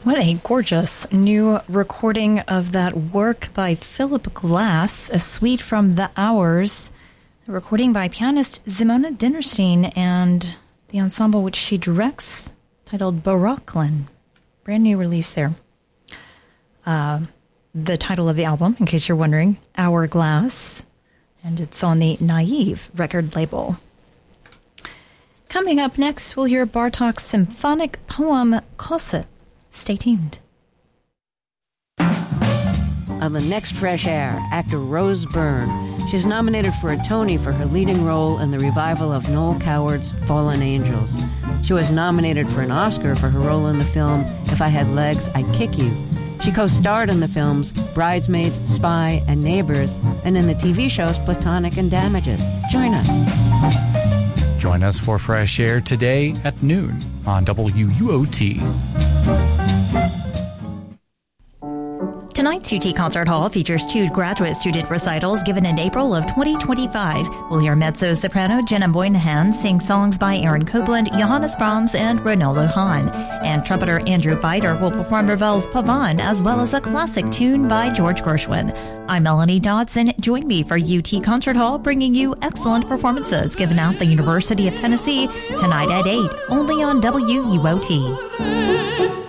What a gorgeous new recording of that work by Philip Glass, a suite from The Hours, a recording by pianist Simona Dinnerstein and the ensemble which she directs, titled Barocklin. Brand new release there. The title of the album, in case you're wondering, Hourglass, and it's on the Naive record label. Coming up next, we'll hear Bartók's symphonic poem Kossuth. Stay tuned. On the next Fresh Air, actor Rose Byrne. She's nominated for a Tony for her leading role in the revival of Noel Coward's Fallen Angels. She was nominated for an Oscar for her role in the film If I Had Legs, I'd Kick You. She co-starred in the films Bridesmaids, Spy, and Neighbors, and in the TV shows Platonic and Damages. Join us. Join us for Fresh Air today at noon on WUOT. Tonight's UT Concert Hall features 2 graduate student recitals given in April of 2025. We'll hear mezzo-soprano Jenna Moynihan sing songs by Aaron Copland, Johannes Brahms, and Ronaldo Hahn. And trumpeter Andrew Beider will perform Ravel's Pavane, as well as a classic tune by George Gershwin. I'm Melanie Dodson. Join me for UT Concert Hall, bringing you excellent performances given at the University of Tennessee tonight at 8, only on WUOT.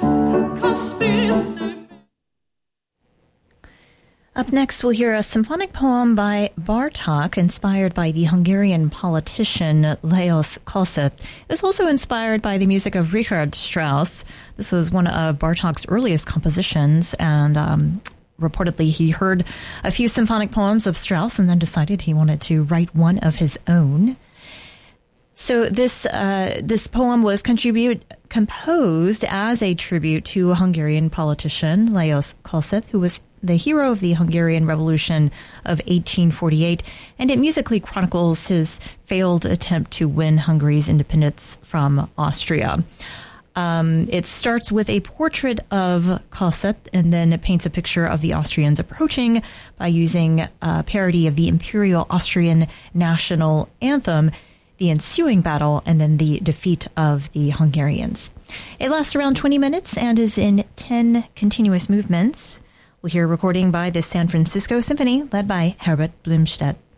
Up next, we'll hear a symphonic poem by Bartók, inspired by the Hungarian politician Lajos Kossuth. It was also inspired by the music of Richard Strauss. This was one of Bartók's earliest compositions, and reportedly he heard a few symphonic poems of Strauss and then decided he wanted to write one of his own. So this poem was composed as a tribute to a Hungarian politician, Lajos Kossuth, who was the hero of the Hungarian Revolution of 1848, and it musically chronicles his failed attempt to win Hungary's independence from Austria. It starts with a portrait of Kossuth, and then it paints a picture of the Austrians approaching by using a parody of the Imperial Austrian national anthem, the ensuing battle, and then the defeat of the Hungarians. It lasts around 20 minutes and is in 10 continuous movements. We'll hear a recording by the San Francisco Symphony, led by Herbert Blomstedt.